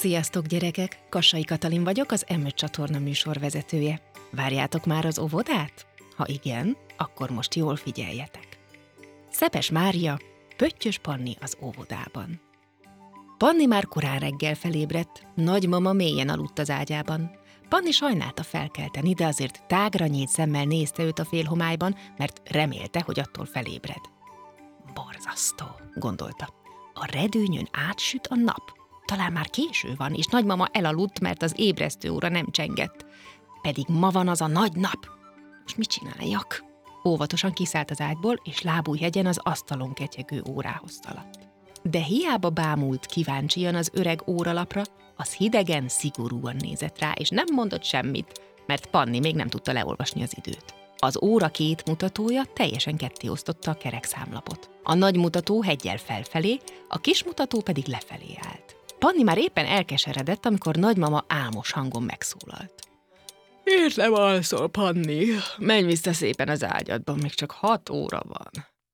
Sziasztok gyerekek! Kassai Katalin vagyok, az M5 csatorna műsorvezetője. Várjátok már az óvodát? Ha igen, akkor most jól figyeljetek. Szepes Mária, Pöttyös Panni az óvodában. Panni már korán reggel felébredt, nagymama mélyen aludt az ágyában. Panni sajnálta felkelteni, de azért tágra nyílt szemmel nézte őt a félhomályban, mert remélte, hogy attól felébred. Borzasztó, gondolta. A redőnyön átsüt a nap. Talán már késő van, és nagymama elaludt, mert az ébresztő óra nem csengett. Pedig ma van az a nagy nap. Most mit csináljak? Óvatosan kiszállt az ágyból, és lábújhegyen az asztalon ketyegő órához szaladt. De hiába bámult kíváncsian az öreg óralapra, az hidegen, szigorúan nézett rá, és nem mondott semmit, mert Panni még nem tudta leolvasni az időt. Az óra két mutatója teljesen kettéosztotta a kerek számlapot. A nagy mutató heggyel felfelé, a kis mutató pedig lefelé állt. Panni már éppen elkeseredett, amikor nagymama álmos hangon megszólalt. Miért nem alszol, Panni? Menj vissza szépen az ágyadban, még csak 6 óra van.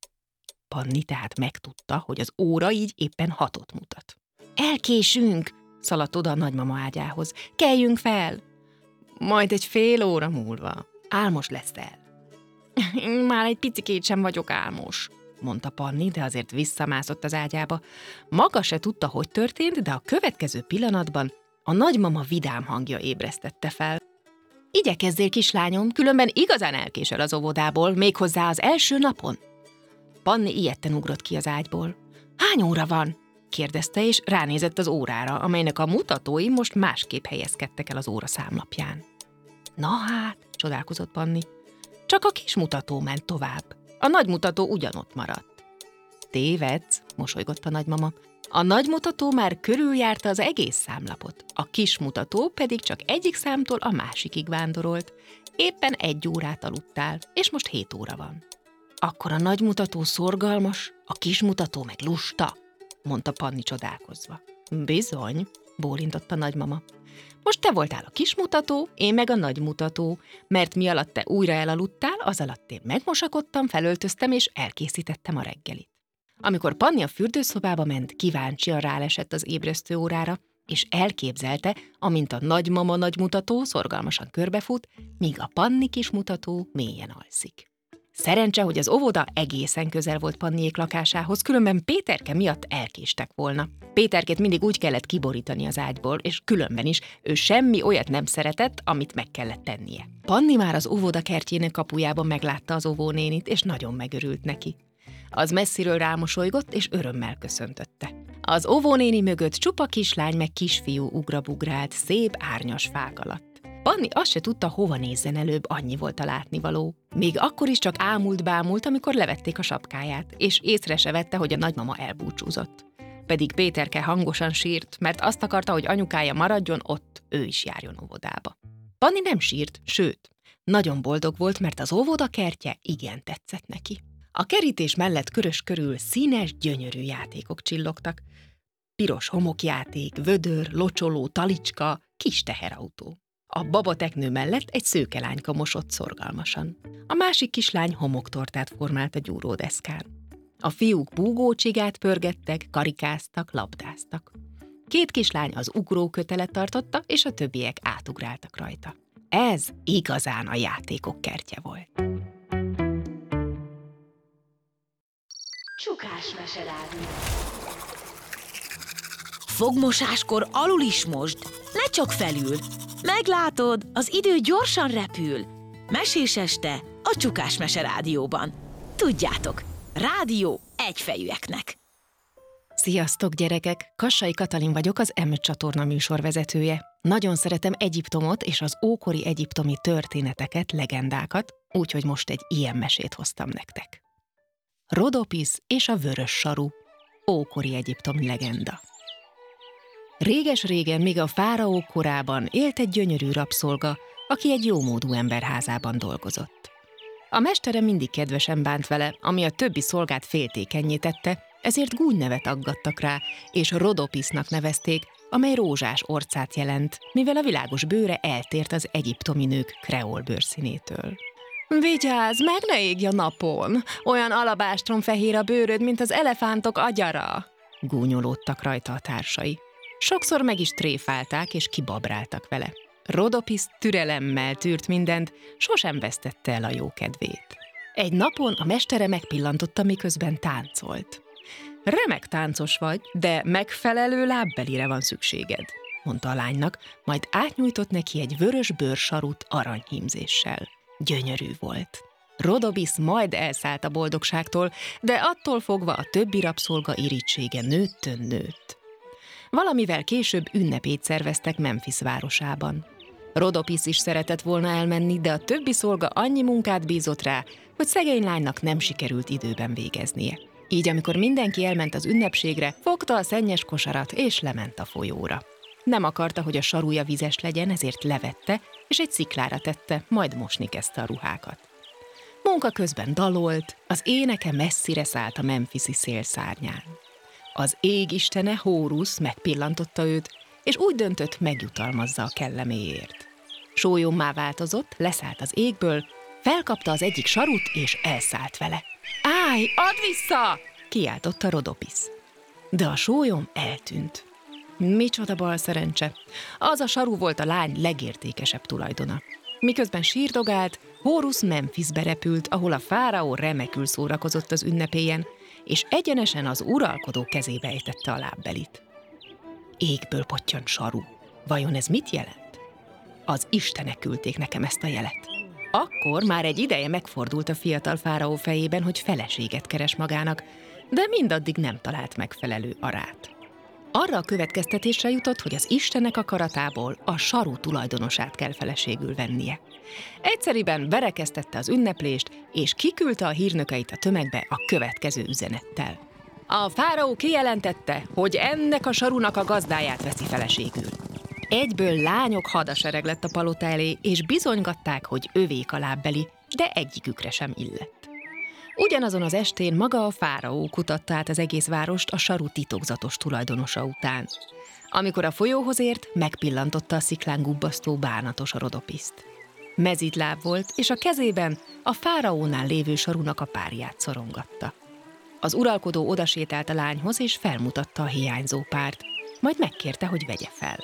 Panni tehát megtudta, hogy az óra így éppen 6-ot mutat. Elkésünk, szaladt oda a nagymama ágyához. Keljünk fel! Majd egy fél óra múlva. Álmos leszel. Már egy picikét sem vagyok álmos, mondta Panni, de azért visszamászott az ágyába. Maga se tudta, hogy történt, de a következő pillanatban a nagymama vidám hangja ébresztette fel. Igyekezzél, kislányom, különben igazán elkésel az óvodából, méghozzá az első napon. Panni ijedten ugrott ki az ágyból. Hány óra van? kérdezte, és ránézett az órára, amelynek a mutatói most másképp helyezkedtek el az óra számlapján. Na hát, csodálkozott Panni. Csak a kis mutató ment tovább. A nagy mutató ugyanott maradt. Tévedsz, mosolygott a nagymama. A nagy mutató már körüljárta az egész számlapot, a kis mutató pedig csak egyik számtól a másikig vándorolt. Éppen 1 órát aludtál, és most 7 óra van. Akkor a nagy mutató szorgalmas, a kis mutató meg lusta, mondta Panni csodálkozva. Bizony, bólintott a nagymama. Most te voltál a kis mutató, én meg a nagy mutató, mert mi alatt te újra elaludtál, az alatt én megmosakodtam, felöltöztem és elkészítettem a reggelit. Amikor Panni a fürdőszobába ment, kíváncsian rálesett az ébresztő órára, és elképzelte, amint a nagymama nagymutató szorgalmasan körbefut, míg a Panni kismutató mélyen alszik. Szerencse, hogy az óvoda egészen közel volt Panniék lakásához, különben Péterke miatt elkéstek volna. Péterkét mindig úgy kellett kiborítani az ágyból, és különben is ő semmi olyat nem szeretett, amit meg kellett tennie. Panni már az óvoda kertjének kapujában meglátta az óvónénit, és nagyon megörült neki. Az messziről rámosolygott, és örömmel köszöntötte. Az óvónéni mögött csupa kislány meg kisfiú ugrabugrált szép árnyas fák alatt. Panni azt se tudta, hova nézzen előbb, annyi volt a látnivaló. Még akkor is csak ámult-bámult, amikor levették a sapkáját, és észre se vette, hogy a nagymama elbúcsúzott. Pedig Péterke hangosan sírt, mert azt akarta, hogy anyukája maradjon ott, ő is járjon óvodába. Panni nem sírt, sőt, nagyon boldog volt, mert az óvoda kertje igen tetszett neki. A kerítés mellett körös körül színes, gyönyörű játékok csillogtak. Piros homokjáték, vödör, locsoló, talicska, kis teherautó. A babateknő mellett egy szőkelányka mosott szorgalmasan. A másik kislány homoktortát formált a gyúródeszkán. A fiúk búgócsigát pörgettek, karikáztak, labdáztak. 2 kislány az ugrókötelet tartotta, és a többiek átugráltak rajta. Ez igazán a játékok kertje volt. Csukás meserádió. Fogmosáskor alul is mosd, ne csak felül. Meglátod, az idő gyorsan repül. Mesés este a Csukás meserádióban. Tudjátok, rádió egyfejűeknek. Sziasztok gyerekek! Kassai Katalin vagyok, az M5 csatorna műsorvezetője. Nagyon szeretem Egyiptomot és az ókori egyiptomi történeteket, legendákat, úgyhogy most egy ilyen mesét hoztam nektek. Rodopisz és a vörös saru. Ókori egyiptomi legenda. Réges-régen, még a fáraók korában élt egy gyönyörű rabszolga, aki egy jómódú ember házában dolgozott. A mestere mindig kedvesen bánt vele, ami a többi szolgát féltékennyé tette, ezért gúnynevet aggattak rá, és Rodopisznak nevezték, amely rózsás orcát jelent, mivel a világos bőre eltért az egyiptomi nők kreol bőrszínétől. Vigyázz, meg ne égj a napon! Olyan alabástron fehér a bőröd, mint az elefántok agyara! Gúnyolódtak rajta a társai. Sokszor meg is tréfálták és kibabráltak vele. Rodopisz türelemmel tűrt mindent, sosem vesztette el a jókedvét. Egy napon a mestere megpillantotta, miközben táncolt. Remek táncos vagy, de megfelelő lábbelire van szükséged, mondta a lánynak, majd átnyújtott neki egy vörös bőrsarút aranyhímzéssel. Gyönyörű volt. Rodopisz majd elszállt a boldogságtól, de attól fogva a többi rabszolga irítsége nőtt. Valamivel később ünnepét szerveztek Memphis városában. Rodopisz is szeretett volna elmenni, de a többi szolga annyi munkát bízott rá, hogy szegény lánynak nem sikerült időben végeznie. Így amikor mindenki elment az ünnepségre, fogta a szennyes kosarat és lement a folyóra. Nem akarta, hogy a sarúja vizes legyen, ezért levette, és egy sziklára tette, majd mosni kezdte a ruhákat. Munka közben dalolt, az éneke messzire szállt a memphisi szélszárnyán. Az ég istene, Hórusz megpillantotta őt, és úgy döntött, megjutalmazza a kelleméért. Sólyommá változott, leszállt az égből, felkapta az egyik sarut, és elszállt vele. Állj, add vissza! Kiáltotta Rodopisz. De a sólyom eltűnt. Micsoda balszerencse! Az a saru volt a lány legértékesebb tulajdona. Miközben sírdogált, Hórusz Memphisbe repült, ahol a fáraó remekül szórakozott az ünnepélyen, és egyenesen az uralkodó kezébe ejtette a lábbelit. Égből pottyant saru. Vajon ez mit jelent? Az istenek küldték nekem ezt a jelet. Akkor már egy ideje megfordult a fiatal fáraó fejében, hogy feleséget keres magának, de mindaddig nem talált megfelelő arát. Arra a következtetésre jutott, hogy az istenek akaratából a saru tulajdonosát kell feleségül vennie. Egyszeriben berekeztette az ünneplést, és kiküldte a hírnökeit a tömegbe a következő üzenettel. A fáraó kijelentette, hogy ennek a sarunak a gazdáját veszi feleségül. Egyből lányok hadasereg lett a palota elé, és bizonygatták, hogy övék a lábbeli, de egyikükre sem illett. Ugyanazon az estén maga a fáraó kutatta át az egész várost a saru titokzatos tulajdonosa után. Amikor a folyóhoz ért, megpillantotta a sziklán gubbasztó bánatos Rodopiszt. Mezitláb volt, és a kezében a fáraónál lévő sarunak a párját szorongatta. Az uralkodó odasétált a lányhoz, és felmutatta a hiányzó párt, majd megkérte, hogy vegye fel.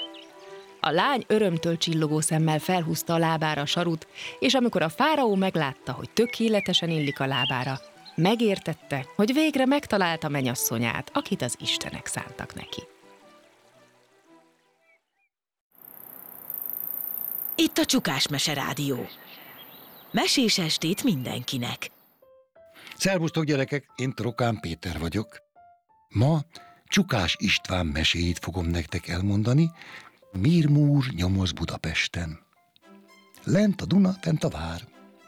A lány örömtől csillogó szemmel felhúzta a lábára a sarut, és amikor a fáraó meglátta, hogy tökéletesen illik a lábára, megértette, hogy végre megtalálta menyasszonyát, akit az istenek szántak neki. Itt a Csukás Mese Rádió. Mesés estét mindenkinek! Szervusztok, gyerekek! Én Trokán Péter vagyok. Ma Csukás István meséjét fogom nektek elmondani. Mirmúr nyomoz Budapesten. Lent a Duna, fent a vár.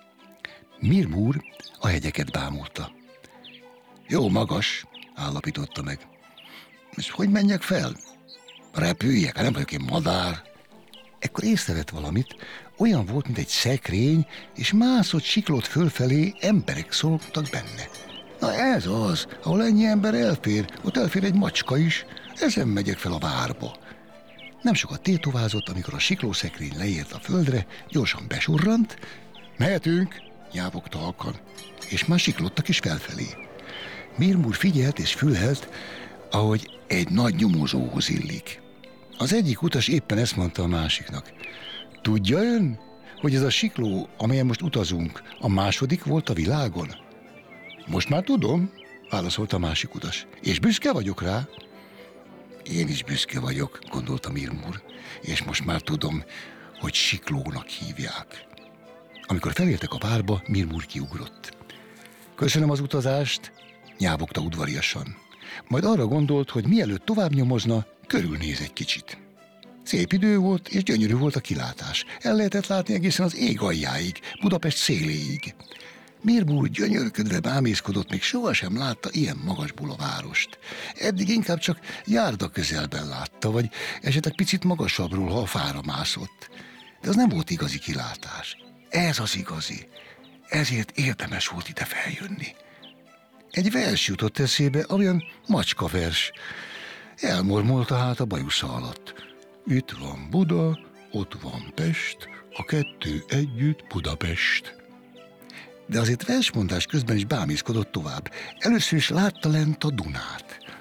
Mirmúr a hegyeket bámulta. Jó magas, állapította meg. És hogy menjek fel? Repüljek, nem vagyok én madár. Ekkor észrevett valamit, olyan volt, mint egy szekrény, és mászott siklott fölfelé, emberek szorogtak benne. Na ez az, ahol ennyi ember elfér, ott elfér egy macska is, ezen megyek fel a várba. Nem sokat tétovázott, amikor a siklószekrény leért a földre, gyorsan besurrant. Mehetünk, nyávogta halkan, és már siklottak is felfelé. Mirmúr figyelt és fülelt, ahogy egy nagy nyomozóhoz illik. Az egyik utas éppen ezt mondta a másiknak. Tudja ön, hogy ez a sikló, amelyen most utazunk, a második volt a világon? Most már tudom, válaszolta a másik utas, és büszke vagyok rá. Én is büszke vagyok, gondolta Mirmúr, és most már tudom, hogy siklónak hívják. Amikor felértek a várba, Mirmúr kiugrott. Köszönöm az utazást, nyávogta udvariasan. Majd arra gondolt, hogy mielőtt tovább nyomozna, körülnéz egy kicsit. Szép idő volt, és gyönyörű volt a kilátás. El lehetett látni egészen az ég aljáig, Budapest széléig. Mirmúr gyönyörködve bámészkodott, még sohasem látta ilyen magasból a várost. Eddig inkább csak járda közelben látta, vagy esetleg picit magasabbról, ha a fára mászott. De az nem volt igazi kilátás. Ez az igazi. Ezért érdemes volt ide feljönni. Egy vers jutott eszébe, olyan macskavers. Elmormolta hát a bajusza alatt. Itt van Buda, ott van Pest, a kettő együtt Budapest. De azért versmondás közben is bámészkodott tovább. Először is látta lent a Dunát.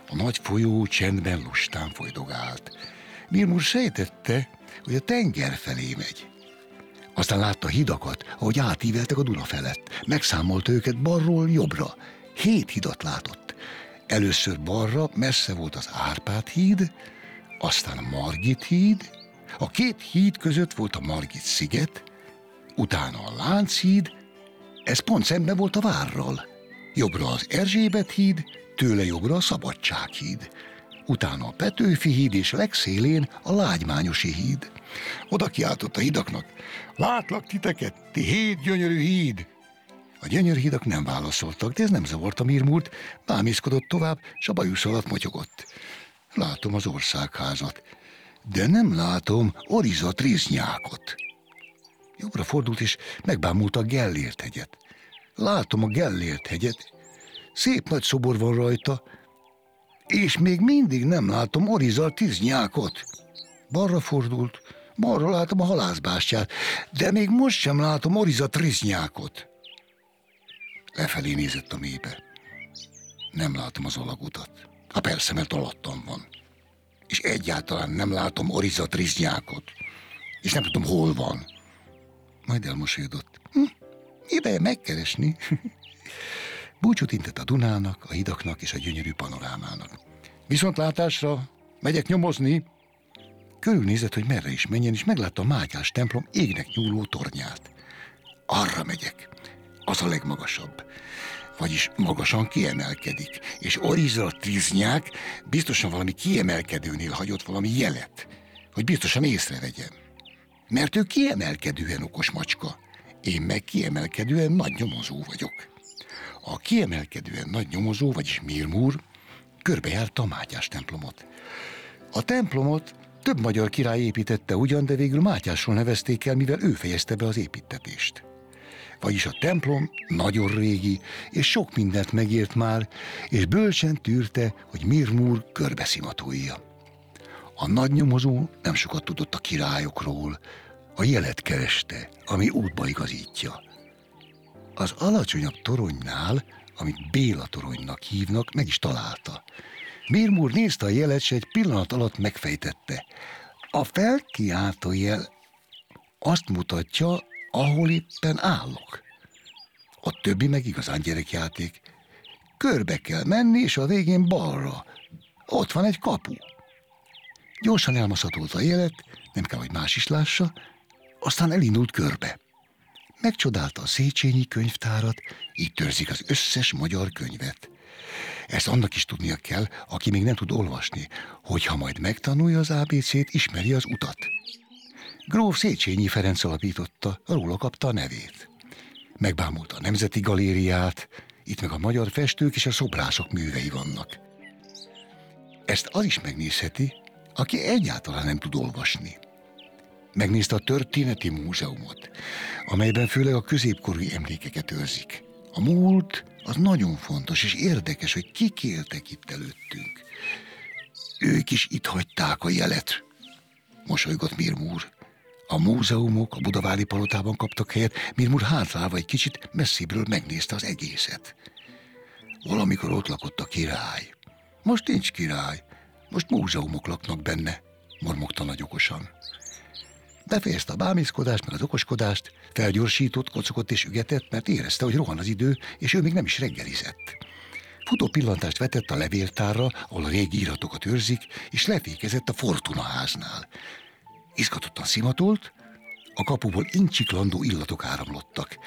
A nagy folyó csendben lustán folydogált. Mirmur sejtette, hogy a tenger felé megy. Aztán látta hidakat, ahogy átíveltek a Duna felett. Megszámolta őket balról jobbra. 7 hidat látott. Először balra messze volt az Árpád híd, aztán a Margit híd, a 2 híd között volt a Margit sziget, utána a Lánchíd, ez pont szemben volt a várral. Jobbra az Erzsébet híd, tőle jobbra a Szabadsághíd. Utána a Petőfi híd, és legszélén a Lágymányosi híd. Oda kiáltott a hidaknak: látlak titeket, ti 7 gyönyörű híd! A gyönyörű hidak nem válaszoltak, de ez nem zavarta Mirmurt, bámészkodott tovább, s a bajusz alatt motyogott. Látom az országházat, de nem látom Oriza Triznyákot. Jobbra fordult, és megbámulta a Gellért hegyet. Látom a Gellért hegyet, szép nagy szobor van rajta, és még mindig nem látom Oriza Triznyákot. Balra fordult, balra látom a halászbástyát, de még most sem látom Oriza Triznyákot. Lefelé nézett a mélybe. Nem látom az alagutat. Ha persze, mert alattam van. És egyáltalán nem látom Oriza Triznyákot. És nem tudom, hol van. Majd elmosolyodott. Ideje megkeresni. Búcsút intett a Dunának, a hidaknak és a gyönyörű panorámának. Viszontlátásra, megyek nyomozni. Körülnézett, hogy merre is menjen, és meglátta a Mátyás templom égnek nyúló tornyát. Arra megyek. Az a legmagasabb. Vagyis magasan kiemelkedik. És Oriza Triznyák biztosan valami kiemelkedőnél hagyott valami jelet, hogy biztosan észrevegyem. Mert ő kiemelkedően okos macska. Én meg kiemelkedően nagy nyomozó vagyok. A kiemelkedően nagy nyomozó, vagyis Mirmur, körbejárta a Mátyás templomot. A templomot több magyar király építette ugyan, de végül Mátyásról nevezték el, mivel ő fejezte be az építtetést. Vagyis a templom nagyon régi, és sok mindent megért már, és bölcsen tűrte, hogy Mirmur körbeszimatolja. A nagy nyomozó nem sokat tudott a királyokról, a jelet kereste, ami útba igazítja. Az alacsonyabb toronynál, amit Béla toronynak hívnak, meg is találta. Mirmur nézte a jelet, s egy pillanat alatt megfejtette. A felkiáltó jel azt mutatja, ahol éppen állok. A többi meg igazán gyerekjáték. Körbe kell menni, és a végén balra. Ott van egy kapu. Gyorsan elmaszatolta a jelet, nem kell, hogy más is lássa, aztán elindult körbe. Megcsodálta a Széchenyi könyvtárat, így törzik az összes magyar könyvet. Ezt annak is tudnia kell, aki még nem tud olvasni, hogyha majd megtanulja az ABC-t, ismeri az utat. Gróf Széchenyi Ferenc alapította, róla kapta a nevét. Megbámulta a Nemzeti Galériát, itt meg a magyar festők és a szobrászok művei vannak. Ezt az is megnézheti, aki egyáltalán nem tud olvasni. Megnézte a Történeti Múzeumot, amelyben főleg a középkorú emlékeket őrzik. A múlt az nagyon fontos és érdekes, hogy kik éltek itt előttünk. Ők is itt hagyták a jelet, mosolygott Mirmur. A múzeumok a Budavári palotában kaptak helyet, Mirmur hátrálva egy kicsit messzébről megnézte az egészet. Valamikor ott lakott a király. Most nincs király, most múzeumok laknak benne, mormogta nagy okosan. Befejezte a bámészkodást, meg az okoskodást, felgyorsított, kocogott és ügetett, mert érezte, hogy rohan az idő, és ő még nem is reggelizett. Futó pillantást vetett a levéltárra, ahol a régi iratokat őrzik, és lefékezett a Fortuna háznál. Izgatottan szimatolt, a kapuból incsiklandó illatok áramlottak.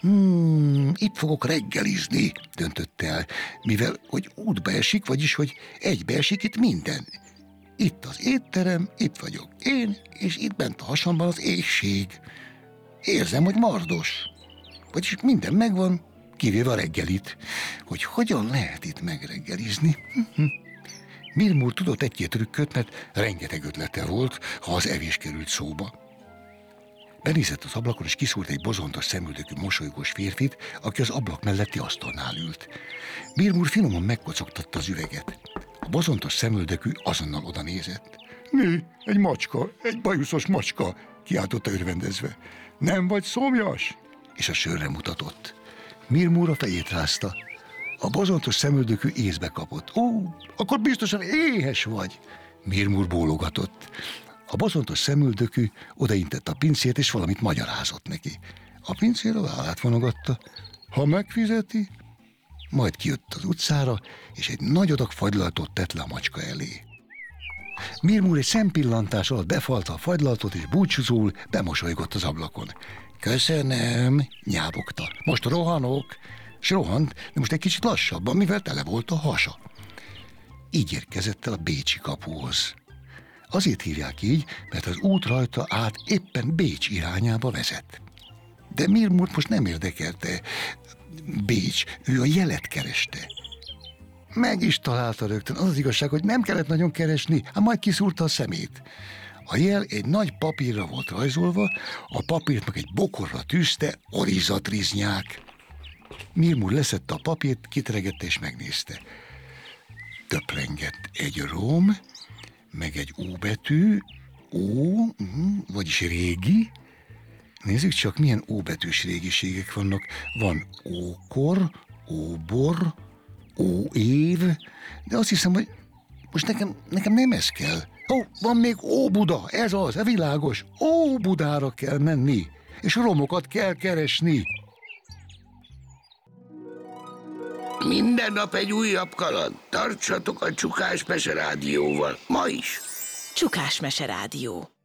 Itt fogok reggelizni, döntötte el, mivel hogy útba esik, vagyis hogy egybeesik itt minden. Itt az étterem, itt vagyok én, és itt bent a hasamban az éhség. Érzem, hogy mardos. Vagyis minden megvan, kivéve a reggelit. Hogy hogyan lehet itt megreggelizni? Mirmur tudott egy-két trükköt, mert rengeteg ötlete volt, ha az evés került szóba. Benézett az ablakon, és kiszúrt egy bozontos szemüldökű mosolygós férfit, aki az ablak melletti asztalnál ült. Mirmur finoman megkocogtatta az üveget. A bozontos szemüldökű azonnal oda nézett. Mi? Egy macska, egy bajuszos macska, kiáltotta örvendezve. Nem vagy szomjas? És a sörre mutatott. Mirmur a fejét rázta. A bozontos szemöldökű észbe kapott. Ó, akkor biztosan éhes vagy. Mirmur bólogatott. A bozontos szemöldökű odaintett a pincért, és valamit magyarázott neki. A pincér a vállát vonogatta. Ha megfizeti, majd kijött az utcára, és egy nagy adag fagylaltot tett le a macska elé. Mirmur egy szempillantás alatt befalta a fagylaltot, és búcsúzóul bemosolygott az ablakon. Köszönöm, nyávogta. Most rohanok. És rohant, de most egy kicsit lassabban, mivel tele volt a hasa. Így érkezett el a bécsi kapuhoz. Azért hívják így, mert az út rajta át éppen Bécs irányába vezet. De Mirmurt most nem érdekelte Bécs, ő a jelet kereste. Meg is találta rögtön. Az igazság, hogy nem kellett nagyon keresni, majd kiszúrta a szemét. A jel egy nagy papírra volt rajzolva, a papírt meg egy bokorra tűzte orizatriznyák. Mirmur leszedte a papírt, kitregette és megnézte. Töprengett egy rom, meg egy ó betű, vagyis régi. Nézzük csak, milyen óbetűs régiségek vannak. Van ókor, óbor, óév, de azt hiszem, hogy most nekem nem ez kell. Van még Óbuda, ez az, világos. Óbudára kell menni, és romokat kell keresni. Minden nap egy újabb kaland. Tartsatok a Csukás Mese Rádióval, ma is. Csukás Mese Rádió.